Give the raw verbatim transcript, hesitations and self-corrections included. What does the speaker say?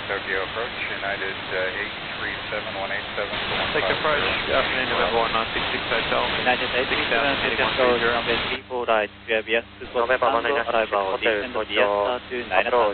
Tokyo approach, United uh, eight three seven one eight seven. Take approach, afternoon November one nine six six Hotel. United eight three seven Central, runway three four right, G B S two four Tango, arrival descend Fiesta to nine o'clock.